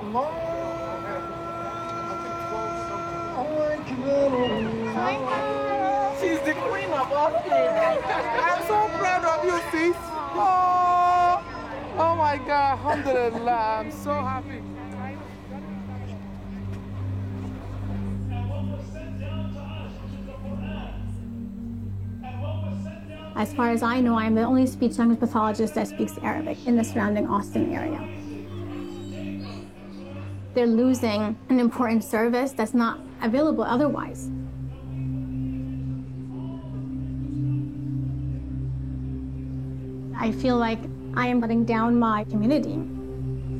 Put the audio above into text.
She's the queen of all things. I'm so proud of you, sis. Oh, oh my God, alhamdulillah, I'm so happy. As far as I know, I'm the only speech-language pathologist that speaks Arabic in the surrounding Austin area. They're losing an important service that's not available otherwise. I feel like I am letting down my community.